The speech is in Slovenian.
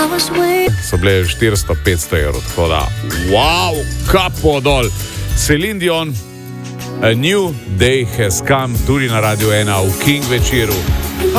So bile 400-500 evrov, tako da, wow, kapo dol. Celine Dion, A New Day Has Come, tudi na Radio 1 v King večeru.